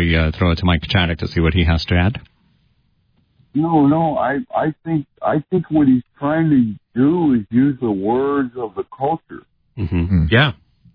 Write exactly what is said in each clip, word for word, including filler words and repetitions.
we uh, throw it to Mike Chaddick to see what he has to add? No, no. I, I think, I think what he's trying to do is use the words of the culture. Mm-hmm. Yeah.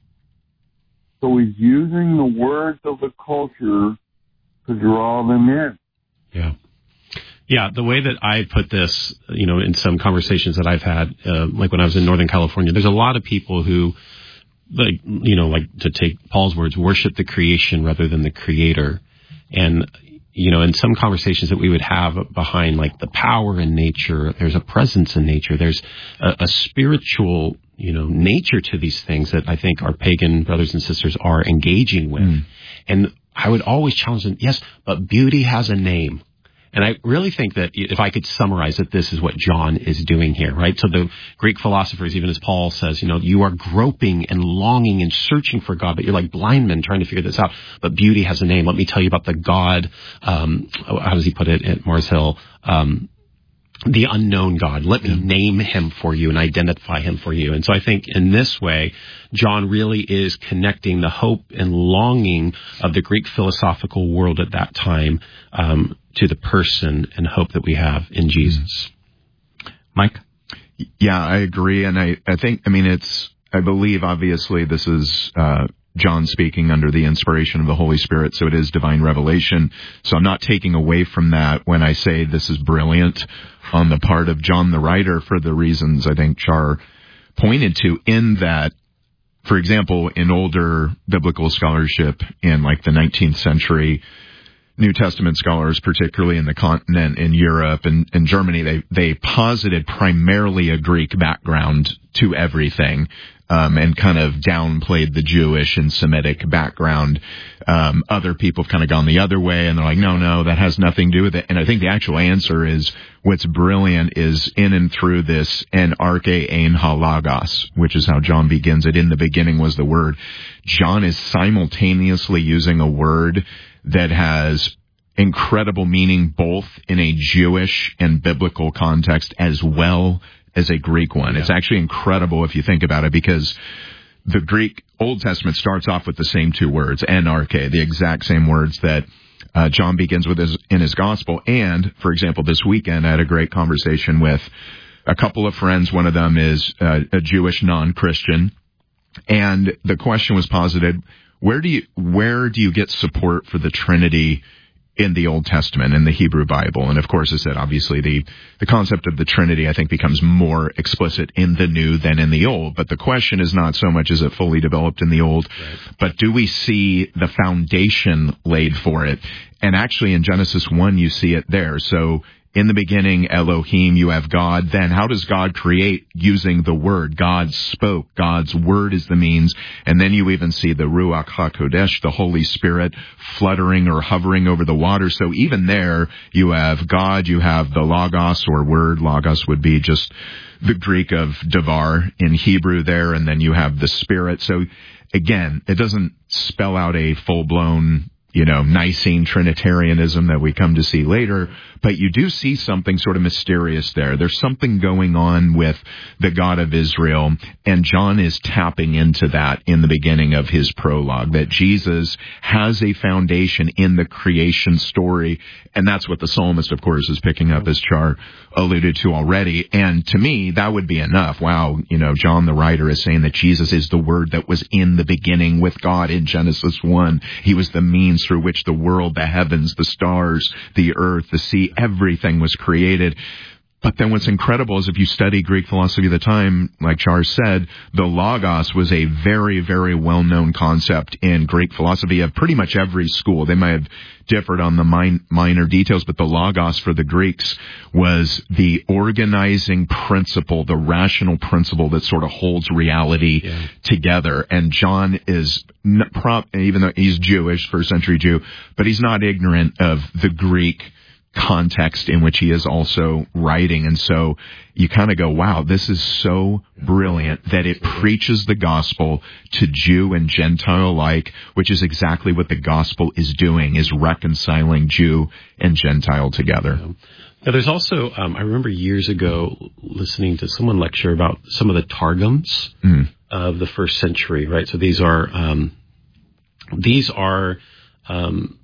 So he's using the words of the culture to draw them in. Yeah. Yeah, the way that I put this, you know, in some conversations that I've had, uh, like when I was in Northern California, there's a lot of people who, like, you know, like to take Paul's words, worship the creation rather than the creator. And, you know, in some conversations that we would have behind, like, the power in nature, there's a presence in nature, there's a, a spiritual, you know, nature to these things that I think our pagan brothers and sisters are engaging with. Mm. And I would always challenge them, yes, but beauty has a name. And I really think that if I could summarize it, this is what John is doing here, right? So the Greek philosophers, even as Paul says, you know, you are groping and longing and searching for God, but you're like blind men trying to figure this out. But beauty has a name. Let me tell you about the God, um, how does he put it at Mars Hill? Um, the unknown God. Let me name him for you and identify him for you. And so I think in this way, John really is connecting the hope and longing of the Greek philosophical world at that time um, to the person and hope that we have in Jesus. Mike? Yeah, I agree. And I, I think, I mean, it's, I believe, obviously, this is uh, John speaking under the inspiration of the Holy Spirit, so it is divine revelation. So I'm not taking away from that when I say this is brilliant on the part of John the writer for the reasons I think Char pointed to, in that, for example, in older biblical scholarship in like the nineteenth century, New Testament scholars, particularly in the continent, in Europe and in Germany, they, they posited primarily a Greek background to everything, um, and kind of downplayed the Jewish and Semitic background. Um, other people have kind of gone the other way, and they're like, no, no, that has nothing to do with it. And I think the actual answer is, what's brilliant is in and through this, en arche ein ha logos, which is how John begins it. In the beginning was the Word. John is simultaneously using a word that has incredible meaning both in a Jewish and biblical context as well as a Greek one. Yeah. It's actually incredible if you think about it, because the Greek Old Testament starts off with the same two words, en arche, the exact same words that uh, John begins with his, in his gospel. And, for example, this weekend I had a great conversation with a couple of friends. One of them is uh, a Jewish non-Christian, and the question was posited, Where do you where do you get support for the Trinity in the Old Testament, in the Hebrew Bible? And of course, I said, obviously, the, the concept of the Trinity, I think, becomes more explicit in the New than in the Old. But the question is not so much is it fully developed in the Old, right, but do we see the foundation laid for it? And actually, in Genesis one, you see it there. So in the beginning, Elohim, you have God. Then how does God create? Using the Word. God spoke. God's Word is the means. And then you even see the Ruach HaKodesh, the Holy Spirit, fluttering or hovering over the water. So even there, you have God, you have the Logos or Word. Logos would be just the Greek of Devar in Hebrew there. And then you have the Spirit. So again, it doesn't spell out a full-blown, you know, Nicene Trinitarianism that we come to see later, but you do see something sort of mysterious there. There's something going on with the God of Israel, and John is tapping into that in the beginning of his prologue, that Jesus has a foundation in the creation story, and that's what the psalmist, of course, is picking up, as Char alluded to already. And to me, that would be enough. Wow, you know, John the writer is saying that Jesus is the Word that was in the beginning with God in Genesis one. He was the means through which the world, the heavens, the stars, the earth, the sea, everything was created. But then what's incredible is if you study Greek philosophy of the time, like Charles said, the Logos was a very, very well-known concept in Greek philosophy of pretty much every school. They might have differed on the min- minor details, but the Logos for the Greeks was the organizing principle, the rational principle that sort of holds reality yeah. together. And John is, not pro- even though he's Jewish, first century Jew, but he's not ignorant of the Greek context in which he is also writing. And so you kind of go, wow, this is so brilliant that it preaches the gospel to Jew and Gentile alike, which is exactly what the gospel is doing, is reconciling Jew and Gentile together. Yeah. Now, there's also, um, I remember years ago listening to someone lecture about some of the Targums mm. of the first century, right? So these are, um, these are, um,